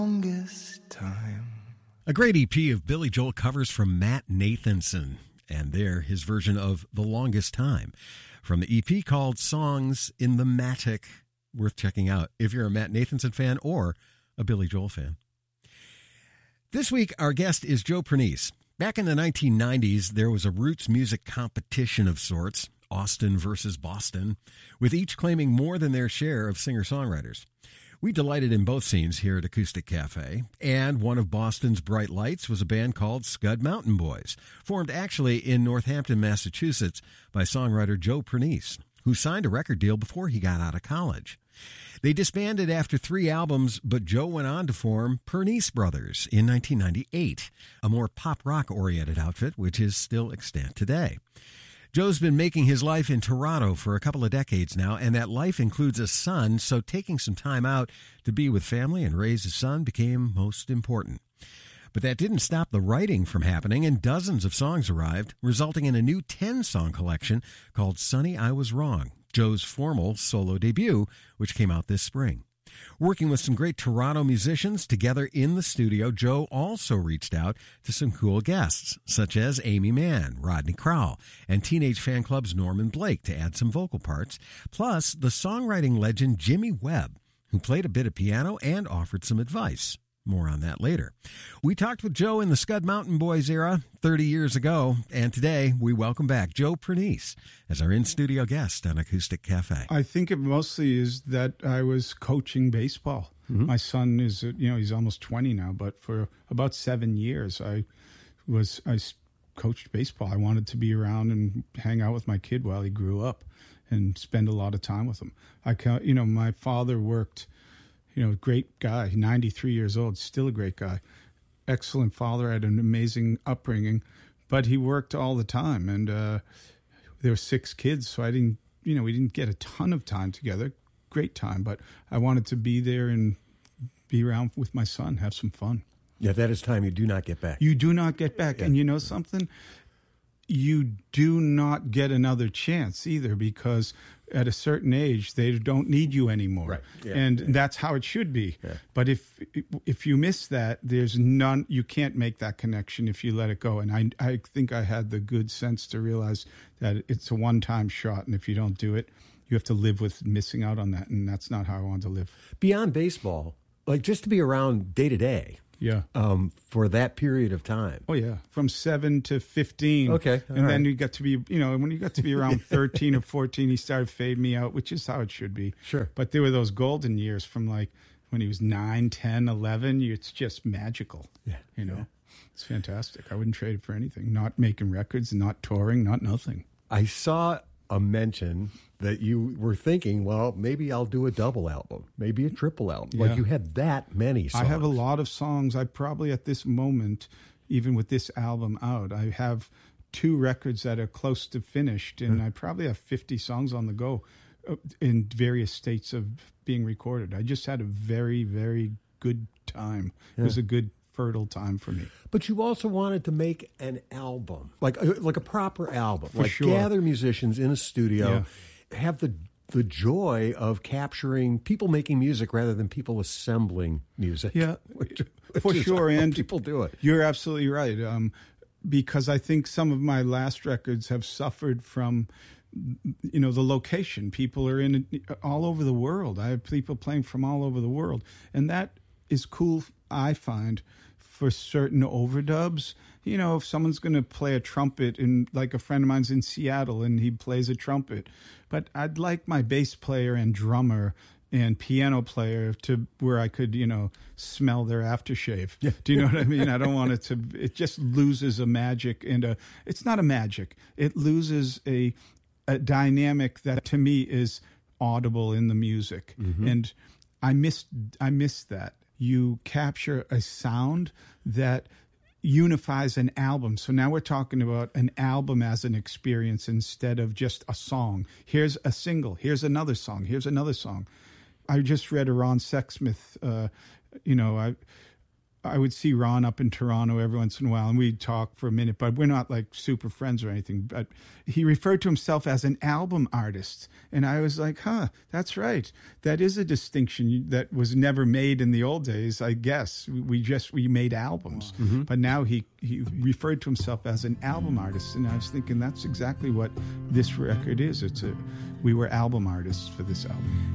Longest time. A great EP of Billy Joel covers from Matt Nathanson, and there his version of The Longest Time from the EP called Songs in the Matic. Worth checking out if you're a Matt Nathanson fan or a Billy Joel fan. This week, our guest is Joe Pernice. Back in the 1990s, there was a roots music competition of sorts, Austin versus Boston, with each claiming more than their share of singer-songwriters. We delighted in both scenes here at Acoustic Cafe, and one of Boston's bright lights was a band called Scud Mountain Boys, formed actually in Northampton, Massachusetts by songwriter Joe Pernice, who signed a record deal before he got out of college. They disbanded after 3 albums, but Joe went on to form Pernice Brothers in 1998, a more pop-rock-oriented outfit which is still extant today. Joe's been making his life in Toronto for a couple of decades now, and that life includes a son, so taking some time out to be with family and raise his son became most important. But that didn't stop the writing from happening, and dozens of songs arrived, resulting in a new 10-song collection called Sonny, I Was Wrong, Joe's formal solo debut, which came out this spring. Working with some great Toronto musicians together in the studio, Joe also reached out to some cool guests, such as Amy Mann, Rodney Crowell, and Teenage Fan Club's Norman Blake to add some vocal parts, plus the songwriting legend Jimmy Webb, who played a bit of piano and offered some advice. More on that later. We talked with Joe in the Scud Mountain Boys era 30 years ago, and today we welcome back Joe Pernice as our in-studio guest on Acoustic Cafe. I think it mostly is that I was coaching baseball. Mm-hmm. My son is, he's almost 20 now, but for about 7 years I coached baseball. I wanted to be around and hang out with my kid while he grew up and spend a lot of time with him. My father worked. Great guy, 93 years old, still a great guy. Excellent father, had an amazing upbringing, but he worked all the time. And there were 6 kids, so we didn't get a ton of time together. Great time, but I wanted to be there and be around with my son, have some fun. Yeah, that is time you do not get back. You do not get back. Yeah. And you know something? You do not get another chance either, because at a certain age, they don't need you anymore. Right. Yeah. And that's how it should be. Yeah. But if you miss that, there's none, you can't make that connection if you let it go. And I think I had the good sense to realize that it's a one-time shot. And if you don't do it, you have to live with missing out on that. And that's not how I want to live. Beyond baseball, like just to be around day to day. Yeah. For that period of time. Oh, yeah. From 7 to 15. Okay. And then you got to be, when you got to be around 13 or 14, he started fading me out, which is how it should be. Sure. But there were those golden years from like when he was 9, 10, 11. It's just magical. Yeah. Yeah. It's fantastic. I wouldn't trade it for anything. Not making records, not touring, not nothing. I saw a mention that you were thinking, well, maybe I'll do a double album, maybe a triple album. Yeah. Like you had that many songs. I have a lot of songs. I probably at this moment, even with this album out, I have 2 records that are close to finished, and I probably have 50 songs on the go in various states of being recorded. I just had a very, very good time. It was a good fertile time for me. But you also wanted to make an album, like a proper album, for like sure. Gather musicians in a studio, have the joy of capturing people making music rather than people assembling music. Yeah, which for sure. And people do it. You're absolutely right. Because I think some of my last records have suffered from, the location. People are in all over the world. I have people playing from all over the world. And that is cool, I find, for certain overdubs. If someone's going to play a trumpet, and like a friend of mine's in Seattle and he plays a trumpet, but I'd like my bass player and drummer and piano player to where I could, smell their aftershave. Yeah. Do you know what I mean? I don't want it to, it just loses a magic and it's not a magic. It loses a dynamic that to me is audible in the music. Mm-hmm. And I missed that. You capture a sound that unifies an album. So now we're talking about an album as an experience instead of just a song. Here's a single. Here's another song. Here's another song. I just read a Ron Sexsmith, I would see Ron up in Toronto every once in a while, and we'd talk for a minute, but we're not like super friends or anything. But he referred to himself as an album artist. And I was like, that's right. That is a distinction that was never made in the old days, I guess. We made albums. Mm-hmm. But now he referred to himself as an album artist. And I was thinking that's exactly what this record is. We were album artists for this album.